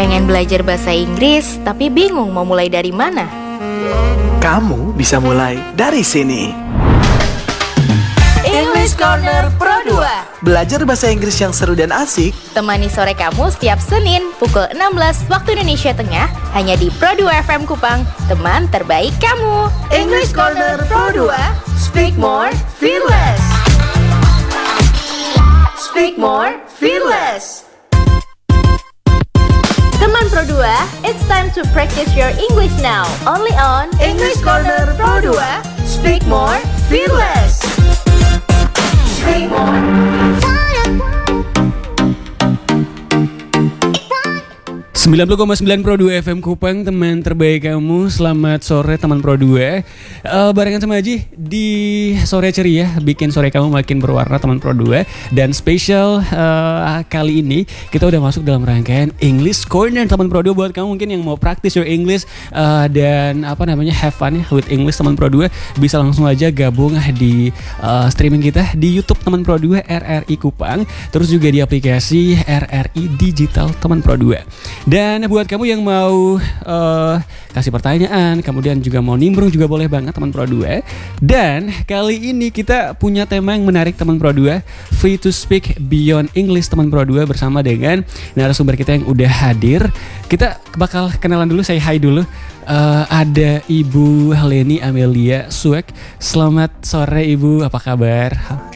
Pengen belajar bahasa Inggris, tapi bingung mau mulai dari mana? Kamu bisa mulai dari sini. English Corner Pro 2. Belajar bahasa Inggris yang seru dan asik. Temani sore kamu setiap Senin pukul 16 waktu Indonesia Tengah hanya di Pro 2 FM Kupang, teman terbaik kamu. English Corner Pro 2. Speak more, feel less. Speak more, feel less. Teman Pro 2, it's time to practice your English now. Only on English Corner Pro 2. Speak more, feel less. Speak more. 90,9 Pro 2 FM Kupang, teman terbaik kamu. Selamat sore teman Pro 2. Barengan sama Aji di sore ceria, bikin sore kamu makin berwarna teman Pro 2. Dan spesial kali ini kita udah masuk dalam rangkaian English Corner teman Pro 2. Buat kamu mungkin yang mau practice your English dan have fun with English teman Pro 2, bisa langsung aja gabung di streaming kita di YouTube teman Pro 2 RRI Kupang, terus juga di aplikasi RRI Digital teman Pro 2. Dan buat kamu yang mau kasih pertanyaan, kemudian juga mau nimbrung juga boleh banget teman Pro 2. Dan kali ini kita punya tema yang menarik teman Pro 2, Free to Speak Beyond English teman Pro 2, bersama dengan narasumber kita yang udah hadir. Kita bakal kenalan dulu, say hi dulu. Ada Ibu Leni Amelia Suek. Selamat sore Ibu, apa kabar?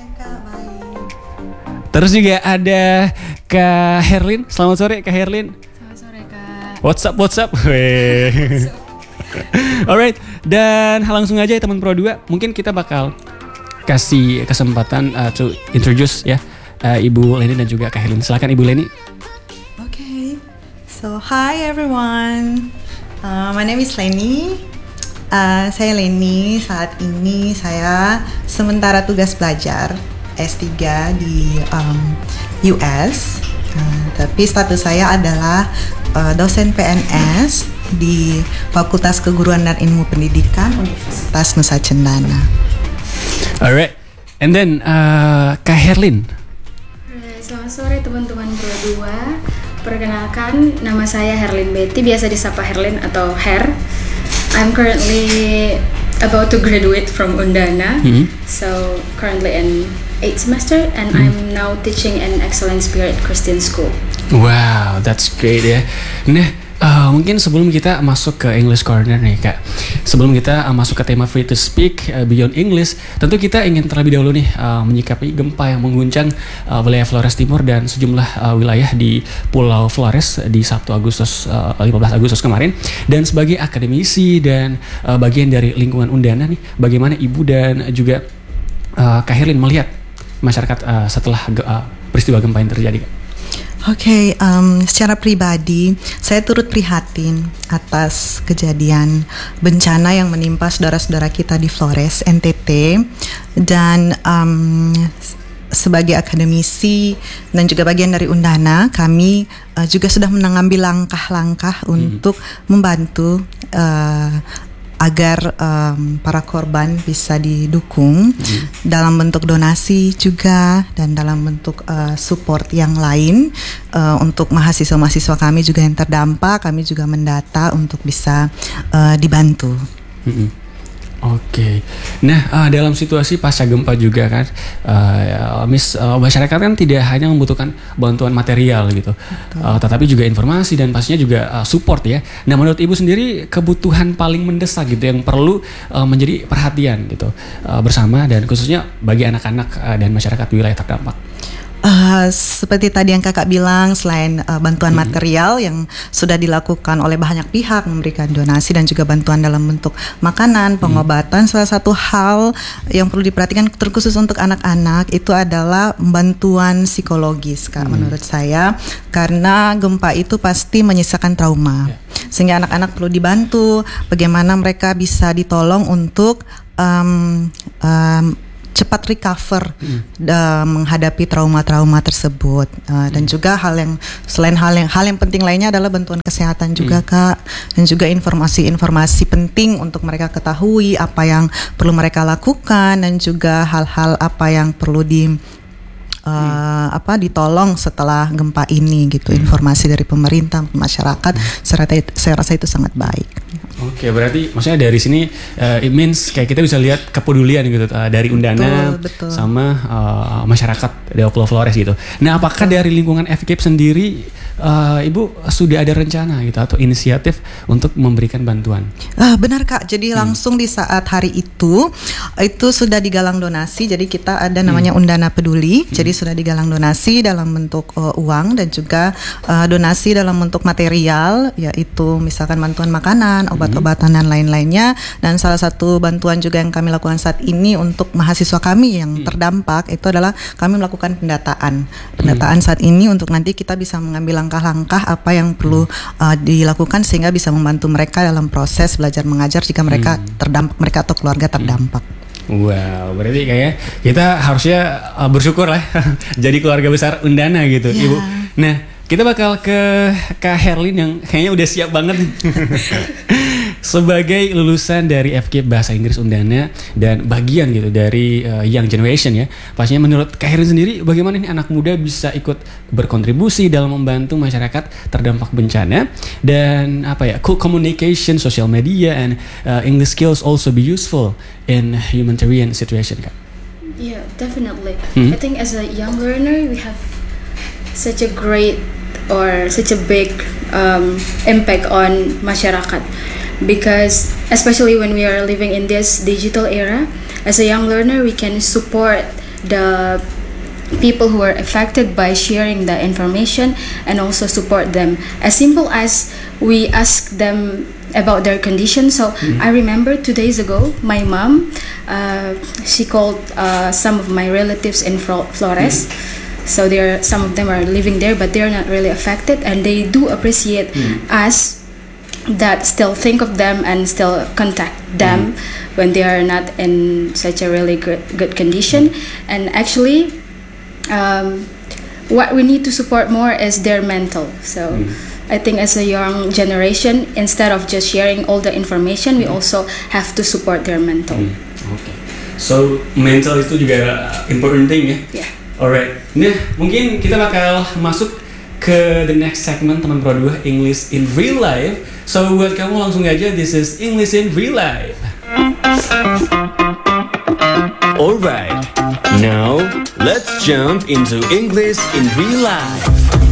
Terus juga ada Kak Herlin. Selamat sore Kak Herlin. What's up? Alright, dan langsung aja ya teman Pro 2. Mungkin kita bakal kasih kesempatan to introduce ya Ibu Leni dan juga Kak Helin. Silakan Ibu Leni. Okay, so hi everyone. My name is Leni. Saya Leni. Saat ini saya sementara tugas belajar S3 di US. Tapi status saya adalah dosen PNS di Fakultas Keguruan dan Ilmu Pendidikan Universitas Nusa Cendana. Alright, and then Kak Herlin. Selamat sore teman-teman Pro 2. Perkenalkan, nama saya Herlin Betty, biasa disapa Herlin atau Her. I'm currently about to graduate from Undana, so currently in 8th semester, and I'm now teaching in Excellence Spirit Christian School. Wow, that's great ya. Nah, mungkin sebelum kita masuk ke English Corner nih Kak, sebelum kita masuk ke tema Free to Speak Beyond English, tentu kita ingin terlebih dahulu nih menyikapi gempa yang mengguncang wilayah Flores Timur dan sejumlah wilayah di Pulau Flores di Sabtu 15 Agustus kemarin. Dan sebagai akademisi dan bagian dari lingkungan Undana nih, bagaimana Ibu dan juga Kak Herlin melihat masyarakat setelah peristiwa gempa yang terjadi Kak? Oke, secara pribadi saya turut prihatin atas kejadian bencana yang menimpa saudara-saudara kita di Flores, NTT. Dan sebagai akademisi dan juga bagian dari Undana, kami juga sudah mengambil langkah-langkah untuk membantu agar para korban bisa didukung dalam bentuk donasi juga, dan dalam bentuk support yang lain. Untuk mahasiswa-mahasiswa kami juga yang terdampak, kami juga mendata untuk bisa dibantu. Oke. Nah, dalam situasi pasca gempa juga kan, masyarakat kan tidak hanya membutuhkan bantuan material gitu, tetapi juga informasi dan pastinya juga support ya. Nah, menurut Ibu sendiri kebutuhan paling mendesak gitu yang perlu menjadi perhatian gitu bersama, dan khususnya bagi anak-anak dan masyarakat di wilayah terdampak? Seperti tadi yang kakak bilang, selain bantuan material yang sudah dilakukan oleh banyak pihak, memberikan donasi dan juga bantuan dalam bentuk makanan, pengobatan, salah satu hal yang perlu diperhatikan terkhusus untuk anak-anak itu adalah bantuan psikologis Kak, menurut saya, karena gempa itu pasti menyisakan trauma, sehingga anak-anak perlu dibantu bagaimana mereka bisa ditolong untuk cepat recover menghadapi trauma-trauma tersebut. Dan juga selain hal yang penting lainnya adalah bantuan kesehatan juga Kak, dan juga informasi-informasi penting untuk mereka ketahui apa yang perlu mereka lakukan, dan juga hal-hal apa yang perlu ditolong setelah gempa ini gitu. Informasi dari pemerintah, masyarakat, saya rasa itu sangat baik. Oke, berarti maksudnya dari sini it means kayak kita bisa lihat kepedulian gitu dari Undana betul. sama masyarakat dari Pulau Flores gitu. Nah, apakah dari lingkungan FKIP sendiri Ibu sudah ada rencana gitu atau inisiatif untuk memberikan bantuan? Benar Kak, jadi langsung di saat hari itu sudah digalang donasi. Jadi kita ada namanya Undana Peduli. Jadi sudah digalang donasi dalam bentuk uang dan juga donasi dalam bentuk material, yaitu misalkan bantuan makanan, obat-obatan dan lain-lainnya. Dan salah satu bantuan juga yang kami lakukan saat ini untuk mahasiswa kami yang terdampak itu adalah kami melakukan pendataan saat ini untuk nanti kita bisa mengambil langkah-langkah apa yang perlu dilakukan sehingga bisa membantu mereka dalam proses belajar mengajar jika mereka terdampak, mereka atau keluarga terdampak. Wow, berarti kayaknya kita harusnya bersyukur lah jadi keluarga besar Undana gitu, Ibu. Nah, kita bakal ke Kak Herlin yang kayaknya udah siap banget nih. Sebagai lulusan dari FKIP Bahasa Inggris Undana dan bagian gitu dari Young Generation ya. Pastinya menurut Kak Herlin sendiri bagaimana nih anak muda bisa ikut berkontribusi dalam membantu masyarakat terdampak bencana dan cool communication, social media and English skills also be useful in humanitarian situation, Kak? Yeah, definitely. I think as a young learner we have such a great or such a big impact on masyarakat. Because especially when we are living in this digital era, as a young learner we can support the people who are affected by sharing the information and also support them. As simple as we ask them about their condition. So I remember 2 days ago my mom, she called some of my relatives in Flores. So some of them are living there but they're not really affected, and they do appreciate us that still think of them and still contact them when they are not in such a really good condition. And actually what we need to support more is their mental. So I think as a young generation, instead of just sharing all the information, we also have to support their mental. Okay. So mental itu juga important thing ya. Yeah. Alright. Nah, mungkin kita bakal masuk ke the next segment teman Pro 2, English in Real Life. So buat kamu langsung aja, this is English in Real Life. Alright, now let's jump into English in Real Life.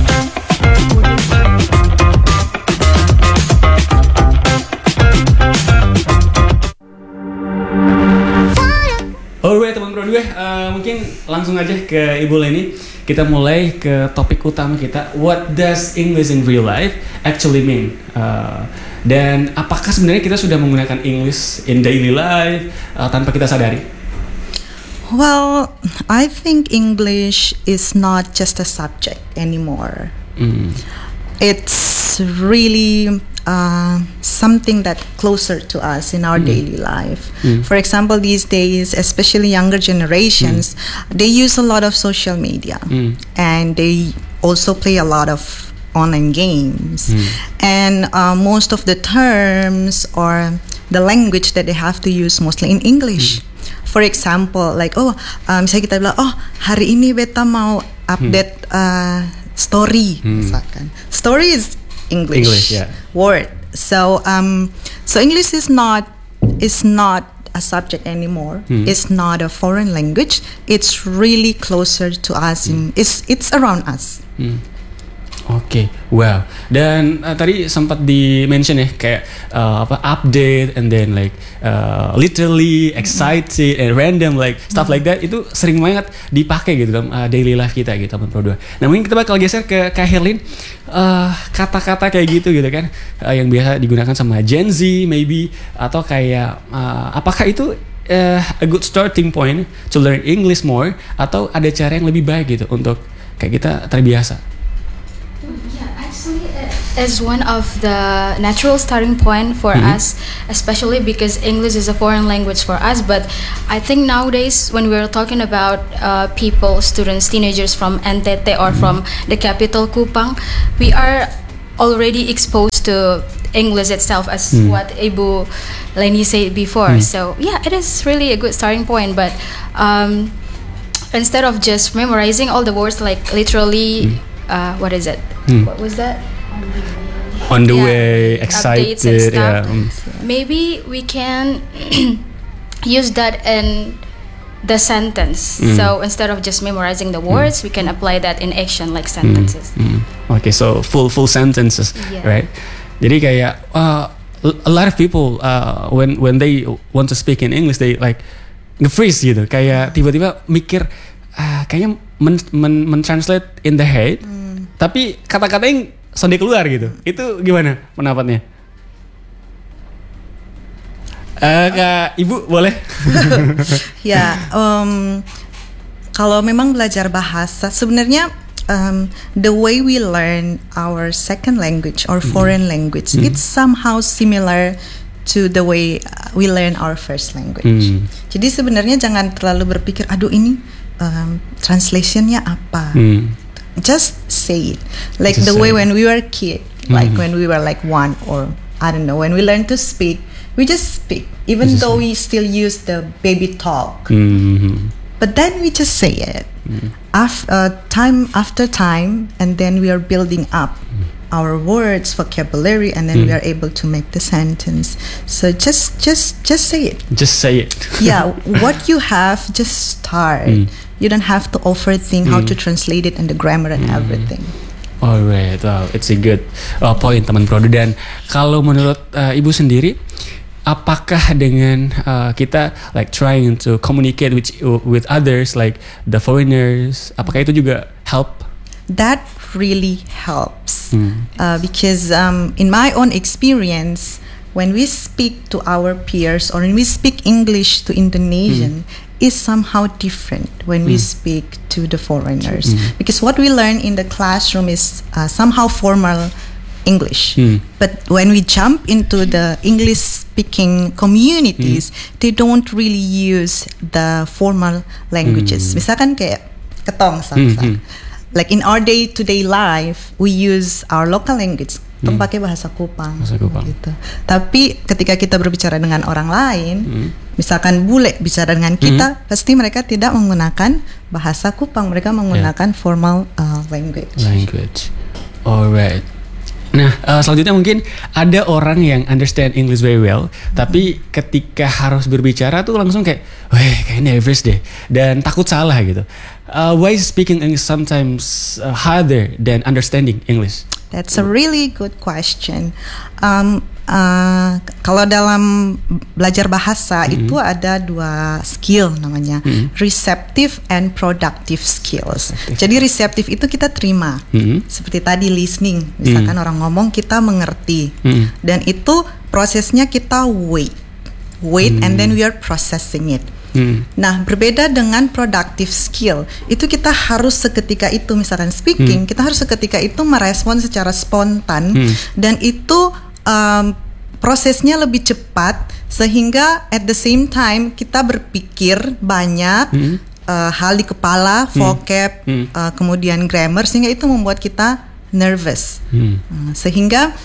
Alright teman Pro 2, mungkin langsung aja ke Ibu Leni. Kita mulai ke topik utama kita. What does English in real life actually mean? Dan apakah sebenarnya kita sudah menggunakan English in daily life tanpa kita sadari? Well, I think English is not just a subject anymore. It's really something that closer to us in our daily life. For example, these days, especially younger generations, they use a lot of social media and they also play a lot of online games. And most of the terms or the language that they have to use mostly in English. For example, like misalnya kita bilang, hari ini beta mau update story, misalkan. Story is English word. So English is not a subject anymore. It's not a foreign language. It's really closer to us. It's around us. Oke, wow. Dan tadi sempat di-mention ya kayak update and then like literally excited and random like stuff like that, itu sering banget dipakai gitu dalam daily life kita gitu teman Pro 2. Nah, mungkin kita bakal geser ke Kak Herlin. Kata-kata kayak gitu kan yang biasa digunakan sama Gen Z maybe, atau kayak apakah itu a good starting point to learn English more, atau ada cara yang lebih baik gitu untuk kayak kita terbiasa? As one of the natural starting point for us, especially because English is a foreign language for us. But I think nowadays when we're talking about people, students, teenagers from NTT or from the capital Kupang, we are already exposed to English itself, as what Ibu Leni said before. So yeah, it is really a good starting point. But instead of just memorizing all the words like literally, what is it? What was that? On the Yeah, way, updates excited. and stuff. Yeah. Maybe we can use that in the sentence. So instead of just memorizing the words, we can apply that in action like sentences. Okay, so full sentences, Yeah. right? Jadi kayak a lot of people when they want to speak in English, they like nge-freeze gitu, kayak tiba-tiba mikir kayaknya men-translate in the head, tapi kata-katanya sonde keluar gitu. Itu gimana pendapatnya? Kak Ibu boleh? Ya, kalau memang belajar bahasa sebenarnya the way we learn our second language or foreign language, it's somehow similar to the way we learn our first language. Jadi sebenarnya jangan terlalu berpikir, aduh ini translationnya apa. Just say it, like Just the say way it. when we were kid, like when we were like 1 or I don't know, when we learn to speak, we just speak, even though we still use the baby talk. But then we just say it, time after time, and then we are building up our words, vocabulary, and then we are able to make the sentence. So just say it. Just say it. Yeah, what you have, just start. You don't have to overthink how to translate it and the grammar and everything. Alright, wow, it's a good point teman Produ. Dan kalau menurut Ibu sendiri, apakah dengan kita like trying to communicate with others like the foreigners, apakah itu juga help? That really helps because in my own experience, when we speak to our peers or when we speak English to Indonesian, is somehow different when we speak to the foreigners, because what we learn in the classroom is somehow formal English, but when we jump into the English speaking communities, they don't really use the formal languages. Misalkan kayak ketong like in our day-to-day life, we use our local language. Tong pakai bahasa Kupang. Gitu. Tapi ketika kita berbicara dengan orang lain, misalkan bule bicara dengan kita, pasti mereka tidak menggunakan bahasa Kupang. Mereka menggunakan formal language. Alright. Nah, selanjutnya mungkin ada orang yang understand English very well, tapi ketika harus berbicara tuh langsung kayak, weh, kayak nervous deh, dan takut salah gitu. Why is speaking English sometimes harder than understanding English? That's a really good question. Kalau dalam belajar bahasa itu ada 2 skill namanya, receptive and productive skills. Jadi receptive itu kita terima, seperti tadi listening, misalkan orang ngomong kita mengerti, dan itu prosesnya kita wait and then we are processing it. Nah, berbeda dengan productive skill, itu kita harus seketika itu, misalkan speaking, kita harus seketika itu merespon secara spontan, dan itu prosesnya lebih cepat, sehingga at the same time kita berpikir banyak hal di kepala, vocab, kemudian grammar, sehingga itu membuat kita nervous. Sehingga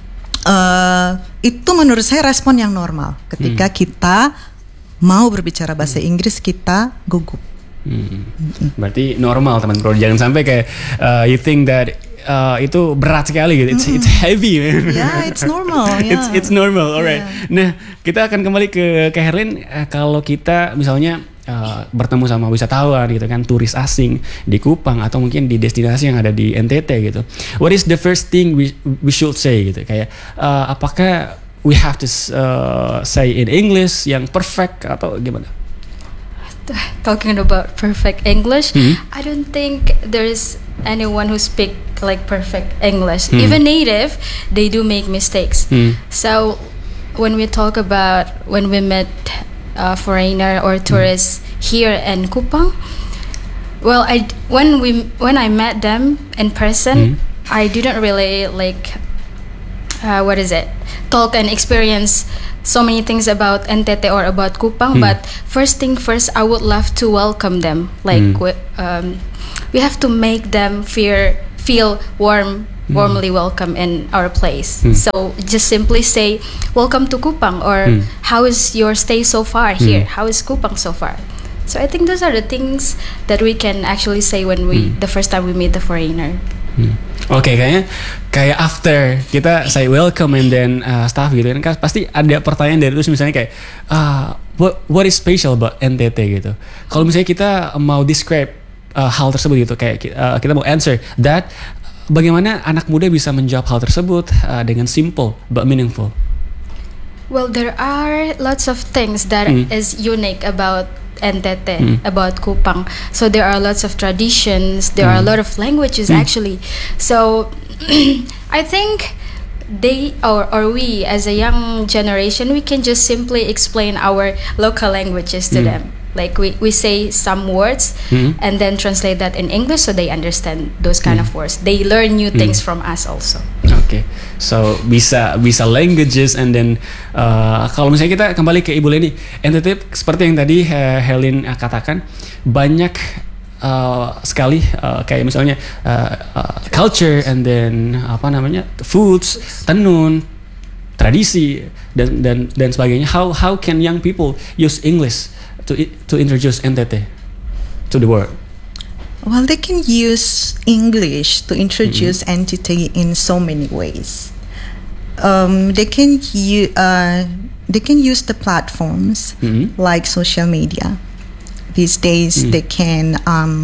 itu menurut saya respon yang normal ketika kita mau berbicara bahasa Inggris, kita gugup. Berarti normal teman Produ, jangan sampai kayak you think that itu berat sekali gitu. It's heavy, man. Yeah, it's normal. Yeah. It's normal, alright. Yeah. Nah, kita akan kembali ke Herlin. Kalau kita misalnya bertemu sama wisatawan gitu kan, turis asing di Kupang atau mungkin di destinasi yang ada di NTT gitu. What is the first thing we should say gitu? Kayak apakah we have to say in English yang perfect atau gimana? Talking about perfect English, I don't think there's anyone who speak like perfect English. Even native, they do make mistakes. So when we talk about when we met a foreigner or tourists here in Kupang, well, when I met them in person, I didn't really like talk and experience so many things about NTT or about Kupang, but first thing first, I would love to welcome them. Like we have to make them feel warmly welcome in our place. So just simply say, "Welcome to Kupang," or "How is your stay so far here? How is Kupang so far?" So I think those are the things that we can actually say when the first time we meet the foreigner. Oke, kayak after kita say welcome and then stuff gitu kan, pasti ada pertanyaan dari terus misalnya kayak what is special about NTT gitu. Kalau misalnya kita mau describe hal tersebut gitu, kayak kita mau answer that, bagaimana anak muda bisa menjawab hal tersebut dengan simple but meaningful? Well, there are lots of things that is unique about NTT, about Kupang. So there are lots of traditions, there are a lot of languages actually. So I think they or we as a young generation, we can just simply explain our local languages to them. Like we say some words and then translate that in English so they understand those kind of words. They learn new things from us also. Oke, so bisa languages and then kalau misalnya kita kembali ke Ibu Leni, NTT seperti yang tadi Helen katakan, banyak sekali kayak misalnya culture and then foods, tenun, tradisi dan sebagainya. How can young people use English to introduce NTT to the world? Well, they can use English to introduce NTT in so many ways. They can use the platforms like social media. These days, they can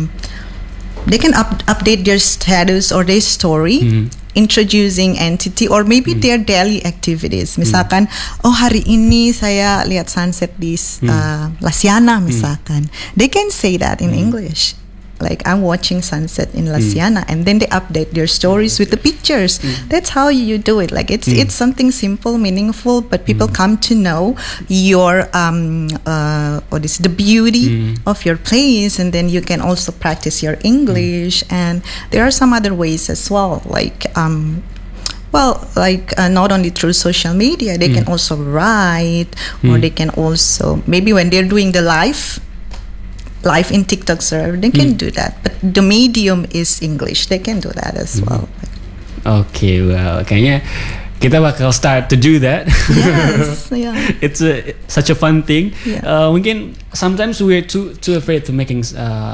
update their status or their story, introducing entity or maybe their daily activities. Misalkan, hari ini saya lihat sunset di Lasiana misalkan. They can say that in English. Like, I'm watching sunset in Lasiana, and then they update their stories with the pictures. That's how you do it. Like, it's something simple, meaningful, but people come to know your the beauty of your place, and then you can also practice your English. And there are some other ways as well, like not only through social media, they can also write, or they can also, maybe when they're doing the live in TikTok server, they can do that. But the medium is English. They can do that as well. Okay, well, kayaknya kita bakal start to do that. Yes, yeah. It's such a fun thing. Yeah. Mungkin sometimes we're too afraid to making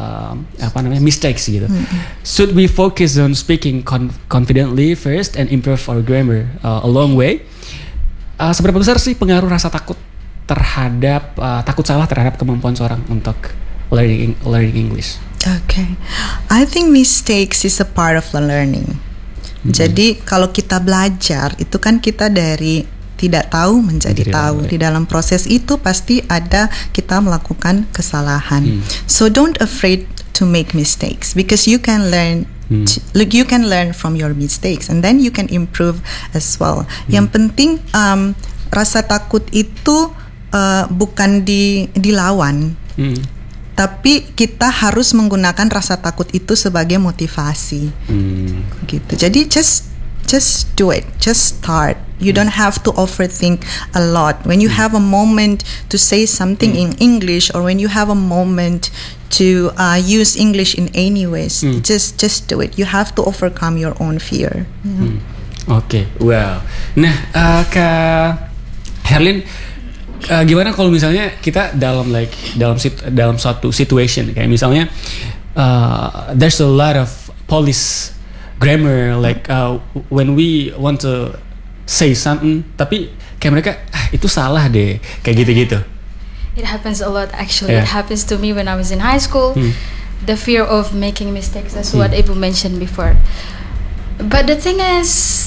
mistakes gitu. Should we focus on speaking confidently first and improve our grammar along way? Seberapa besar sih pengaruh rasa takut terhadap takut salah terhadap kemampuan seorang untuk learning English? Okay, I think mistakes is a part of the learning. Jadi kalau kita belajar itu kan kita dari tidak tahu menjadi tahu. Di dalam proses itu pasti ada kita melakukan kesalahan. So don't afraid to make mistakes because you can learn. You can learn from your mistakes and then you can improve as well. Yang penting rasa takut itu bukan dilawan. Tapi kita harus menggunakan rasa takut itu sebagai motivasi, gitu. Jadi just do it, just start. You don't have to overthink a lot. When you have a moment to say something in English, or when you have a moment to use English in any ways, just do it. You have to overcome your own fear. Okay, well, nah Kak Herlin, gimana kalau misalnya kita dalam suatu situation kayak misalnya there's a lot of police grammar like when we want to say something tapi kayak mereka itu salah deh kayak gitu-gitu. It happens a lot actually. It happens to me when I was in high school. The fear of making mistakes, that's what Ibu mentioned before. But the thing is,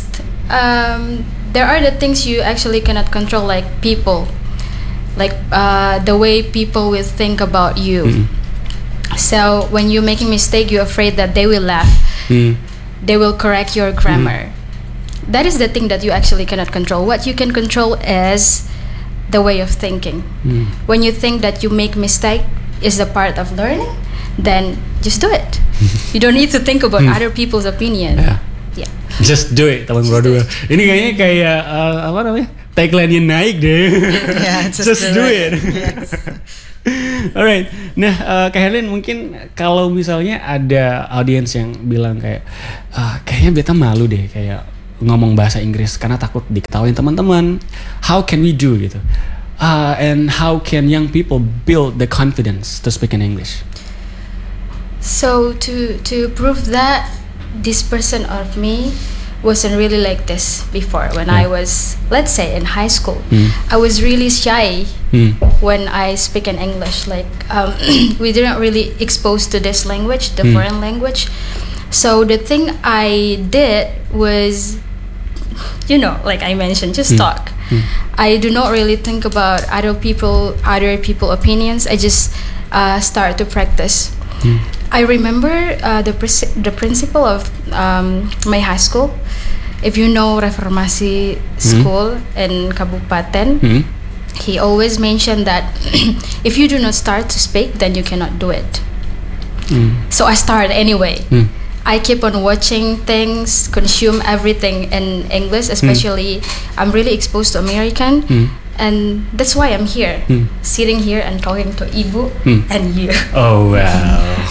there are the things you actually cannot control, like people. Like the way people will think about you. So when you're making mistake, you're afraid that they will laugh. They will correct your grammar. That is the thing that you actually cannot control. What you can control is the way of thinking. When you think that you make mistake is a part of learning, then just do it. You don't need to think about other people's opinion. Yeah. Just do it, teman berdua. Ini kayaknya kayak apa namanya? Tagline-nya naik deh. Yeah, just do it. Yes. Alright. Nah, Kak Herlin, mungkin kalau misalnya ada audiens yang bilang kayak kayaknya beta malu deh kayak ngomong bahasa Inggris karena takut diketawain teman-teman. How can we do gitu? And how can young people build the confidence to speak in English? So to prove that this person of me wasn't really like this before, when I was, let's say, in high school, I was really shy when I speak in English. Like we didn't really expose to this language, the foreign language. So the thing I did was, like I mentioned, just talk. I do not really think about other people opinions. I just start to practice. I remember the principal of my high school. If you know Reformasi School in Kabupaten, he always mentioned that if you do not start to speak, then you cannot do it. So I started anyway. I keep on watching things, consume everything in English, especially I'm really exposed to American, and that's why I'm here, sitting here and talking to Ibu and you. Oh wow.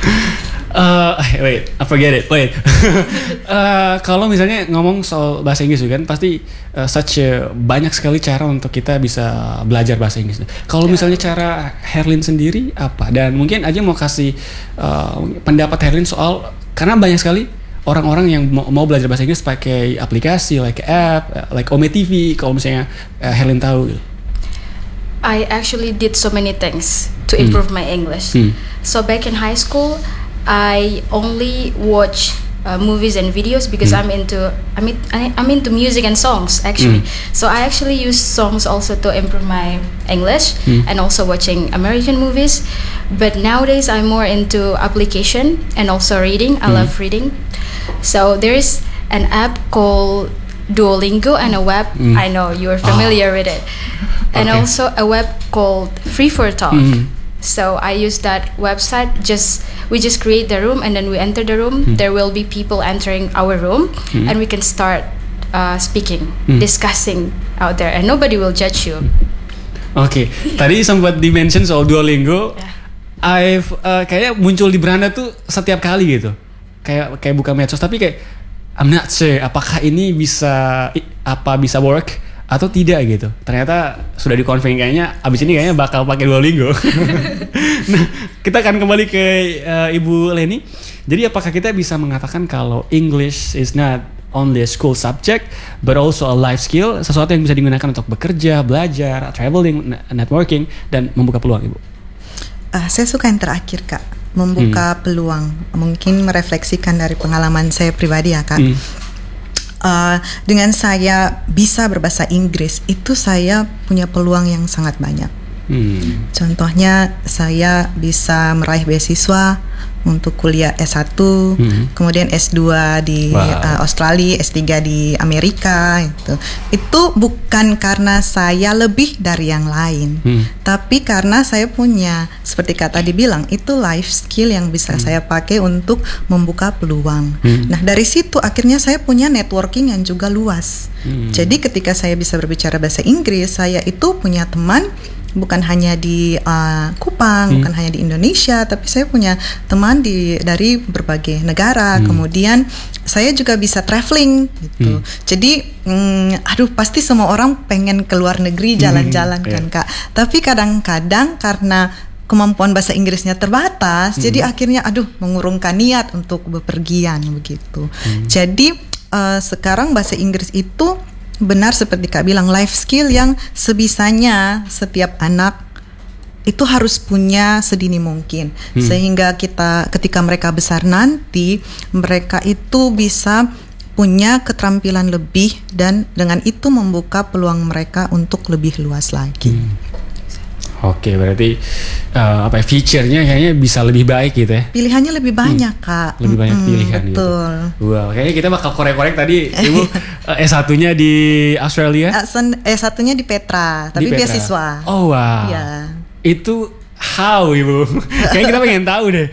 Wait, I forget it. Wait. Kalau misalnya ngomong soal bahasa Inggris kan pasti banyak sekali cara untuk kita bisa belajar bahasa Inggris. Kalau misalnya cara Herlin sendiri apa? Dan mungkin aja mau kasih pendapat Herlin soal, karena banyak sekali orang-orang yang mau belajar bahasa Inggris pakai aplikasi like app, like Ome TV. Kalau misalnya Herlin tahu. I actually did so many things to improve my English. So back in high school, I only watch movies and videos because I'm into music and songs actually. So I actually use songs also to improve my English, and also watching American movies. But nowadays I'm more into application and also reading. I love reading. So there is an app called Duolingo and a web. I know you're familiar with it. And also a web called Free4Talk. So I use that website. We just create the room, and then we enter the room. There will be people entering our room, and we can start speaking, discussing out there, and nobody will judge you. Oke, tadi sempat di-mention soal Duolingo. Kayak muncul di beranda tuh setiap kali gitu. Kayak buka medsos, tapi kayak I'm not sure apakah ini bisa work atau tidak gitu. Ternyata sudah di-confirm, kayaknya abis ini kayaknya bakal pakai Duolingo. Nah, kita akan kembali ke Ibu Leni. Jadi apakah kita bisa mengatakan kalau English is not only a school subject but also a life skill, sesuatu yang bisa digunakan untuk bekerja, belajar, traveling, networking, dan membuka peluang, Ibu? Saya suka yang terakhir, Kak, membuka peluang. Mungkin merefleksikan dari pengalaman saya pribadi ya, Kak. Dengan saya bisa berbahasa Inggris, itu saya punya peluang yang sangat banyak. Contohnya saya bisa meraih beasiswa untuk kuliah S1, kemudian S2 di Australia, S3 di Amerika. Itu bukan karena saya lebih dari yang lain, tapi karena saya punya, seperti kata dibilang, itu life skill yang bisa saya pakai untuk membuka peluang. Nah, dari situ akhirnya saya punya networking yang juga luas. Jadi ketika saya bisa berbicara bahasa Inggris, saya itu punya teman bukan hanya di Kupang, bukan hanya di Indonesia, tapi saya punya teman dari berbagai negara. Kemudian saya juga bisa traveling gitu. Jadi pasti semua orang pengen keluar negeri jalan-jalan kan, Kak. Tapi kadang-kadang karena kemampuan bahasa Inggrisnya terbatas, jadi akhirnya mengurungkan niat untuk bepergian begitu. Jadi sekarang bahasa Inggris itu benar seperti Kak bilang, life skill yang sebisanya setiap anak itu harus punya sedini mungkin, sehingga ketika mereka besar nanti, mereka itu bisa punya keterampilan lebih, dan dengan itu membuka peluang mereka untuk lebih luas lagi. Oke, berarti feature-nya kayaknya bisa lebih baik gitu ya. Pilihannya lebih banyak, Kak. Lebih banyak pilihan gitu. Betul. Wow, kayaknya kita bakal korek-korek tadi Ibu S1-nya di Australia. S1-nya di Petra, tapi beasiswa. Oh wow. Iya. Itu how, Ibu? Kayaknya kita pengen tahu deh.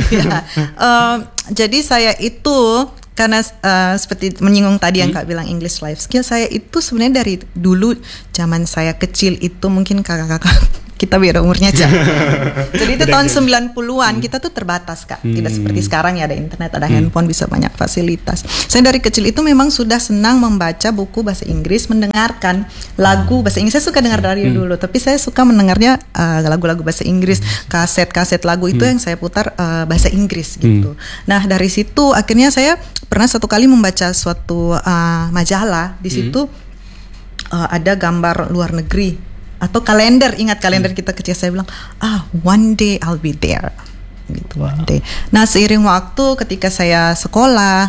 Jadi saya itu karena seperti menyinggung tadi yang Kak bilang English life skill, saya itu sebenarnya dari dulu zaman saya kecil itu, mungkin kakak-kakak kita beda umurnya aja. Jadi itu tahun 90-an kita tuh terbatas Kak. Tidak seperti sekarang ya ada internet, ada handphone, bisa banyak fasilitas. Saya dari kecil itu memang sudah senang membaca buku bahasa Inggris, mendengarkan lagu bahasa Inggris. Saya suka dengar radio dulu, tapi saya suka mendengarnya lagu-lagu bahasa Inggris, kaset-kaset lagu itu yang saya putar bahasa Inggris gitu. Nah, dari situ akhirnya saya pernah satu kali membaca suatu majalah. Di situ ada gambar luar negeri atau kalender, ingat kalender kita kecil, saya bilang one day I'll be there gitu, one day. Nah, seiring waktu ketika saya sekolah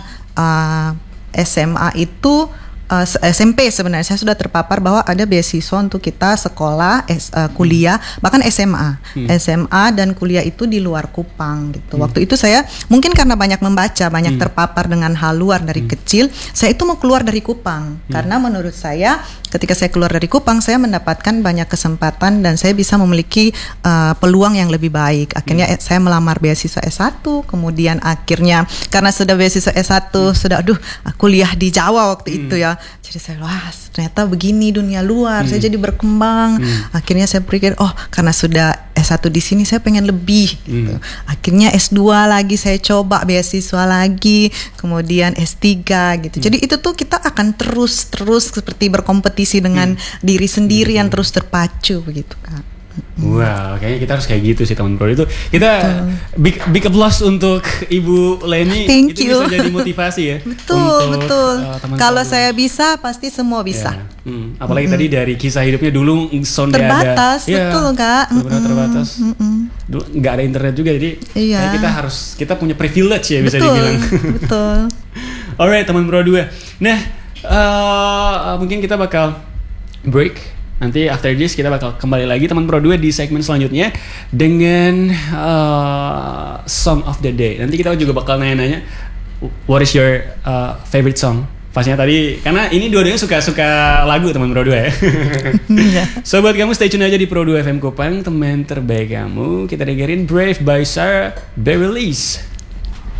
SMA itu SMP sebenarnya saya sudah terpapar bahwa ada beasiswa untuk kita sekolah, kuliah, bahkan SMA dan kuliah itu di luar Kupang gitu. Waktu itu saya mungkin karena banyak membaca, banyak terpapar dengan hal luar dari kecil, saya itu mau keluar dari Kupang karena menurut saya ketika saya keluar dari Kupang saya mendapatkan banyak kesempatan dan saya bisa memiliki peluang yang lebih baik. Akhirnya saya melamar beasiswa S1, kemudian akhirnya karena sudah beasiswa S1 sudah kuliah di Jawa waktu itu ya. Jadi saya wah ternyata begini dunia luar. Saya jadi berkembang. Akhirnya saya pikir karena sudah S1 di sini saya pengen lebih gitu. Akhirnya S2 lagi saya coba beasiswa lagi, kemudian S3 gitu. Jadi itu tuh kita akan terus seperti berkompetisi dengan diri sendiri yang terus terpacu begitu Kak. Wow, kayaknya kita harus kayak gitu sih teman Pro. Itu kita big applause untuk Ibu Leni. Thank itu you. Bisa jadi motivasi ya. Betul. Teman-teman Kalau Pro. saya bisa, pasti semua bisa. Ya. Apalagi tadi dari kisah hidupnya dulu sonde Terbatas, ada. betul Kak. Benar terbatas. Dulu nggak ada internet juga, jadi Iya. kayak kita punya privilege ya bisa dibilang. Betul. Alright teman Pro 2. Nah, mungkin kita bakal break. Nanti after this kita bakal kembali lagi teman Pro 2 di segmen selanjutnya dengan song of the day. Nanti kita juga bakal nanya-nanya what is your favorite song. Pastinya tadi karena ini dua-duanya suka lagu teman Pro 2 ya. So buat kamu stay tune aja di Pro 2 FM Kupang, teman terbaik kamu. Kita dengerin Brave by Sarah Bareilles.